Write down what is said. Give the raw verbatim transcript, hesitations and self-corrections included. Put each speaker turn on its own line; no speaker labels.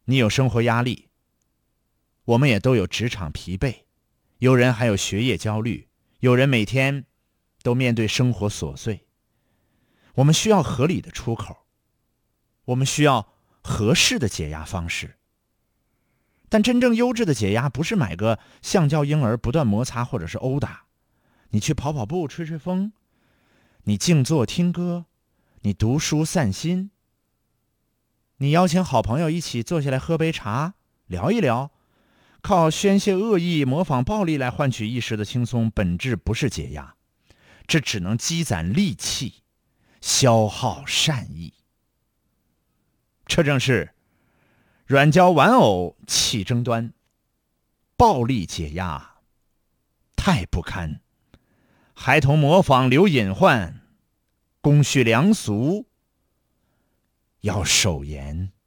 你有生活压力，我们也都有职场疲惫，有人还有学业焦虑，有人每天都面对生活琐碎。我们需要合理的出口，我们需要合适的解压方式。但真正优质的解压不是买个橡胶婴儿不断摩擦或者是殴打，你去跑跑步吹吹风，你静坐听歌，你读书散心，你邀请好朋友一起坐下来喝杯茶聊一聊，靠宣泄恶意模仿暴力来换取一时的轻松，本质不是解压，这只能积攒戾气，消耗善意。这正是软胶玩偶起争端，暴力解压太不堪，孩童模仿留隐患，公序良俗要守严。